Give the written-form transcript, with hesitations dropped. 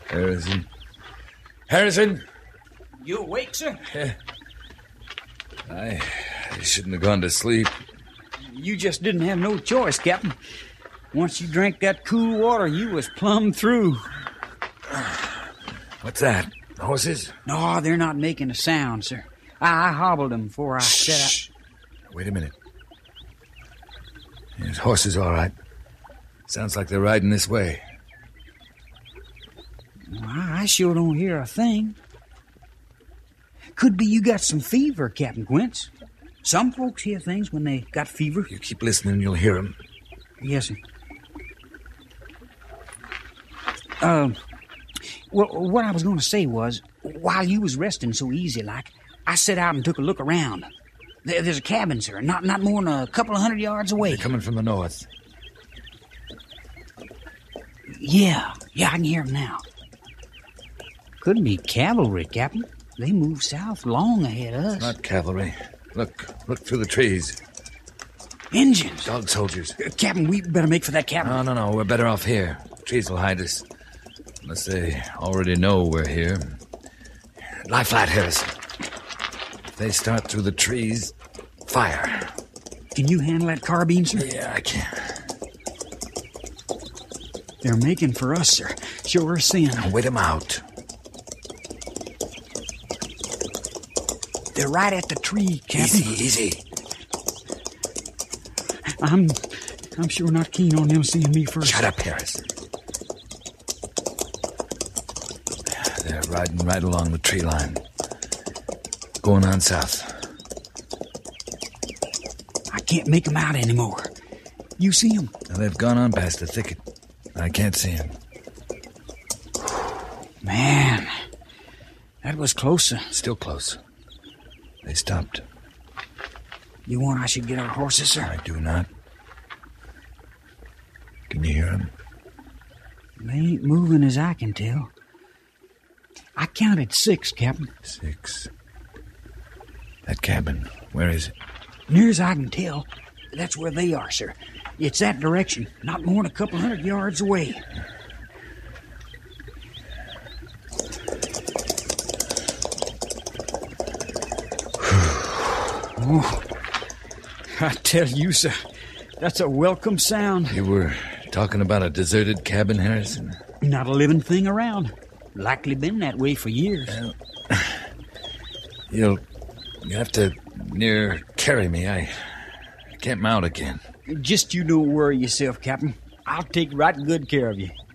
Harrison? Harrison? You awake, sir? I shouldn't have gone to sleep. You just didn't have no choice, Captain. Once you drank that cool water, you was plumb through. What's that? Horses? No, they're not making a sound, sir. I hobbled them before I set up. Shh. Wait a minute. There's horses, all right. Sounds like they're riding this way. Well, I sure don't hear a thing. Could be you got some fever, Captain Quince. Some folks hear things when they got fever. You keep listening, you'll hear them. Yes, sir. Well, what I was going to say was, while you was resting so easy like, I set out and took a look around. There's a cabin, sir, not more than a couple of 100 yards away. They're coming from the north. Yeah, I can hear them now. Couldn't be cavalry, Captain. They moved south long ahead of us. It's not cavalry. Look through the trees. Engines. Dog soldiers. Captain, we better make for that cabin. No, we're better off here. Trees will hide us. Unless they already know we're here. Lie flat, Harrison. If they start through the trees, fire. Can you handle that carbine, sir? Yeah, I can. They're making for us, sir. Sure as sin. Now wait them out. They're right at the tree, Captain. Easy. I'm sure not keen on them seeing me first. Shut up, Harrison. They're riding right along the tree line. Going on south. I can't make them out anymore. You see them? Now they've gone on past the thicket. I can't see them. Man, that was closer. Still close. They stopped. You want I should get our horses, sir? I do not. Can you hear them? They ain't moving as I can tell. I counted 6, Captain. 6. That cabin, where is it? Near as I can tell, that's where they are, sir. It's that direction, not more than a couple 100 yards away. Oh, I tell you, sir, that's a welcome sound. You were talking about a deserted cabin, Harrison? Not a living thing around. Likely been that way for years. Well, you'll have to near carry me. I can't mount again. Just you don't worry yourself, Captain. I'll take right good care of you.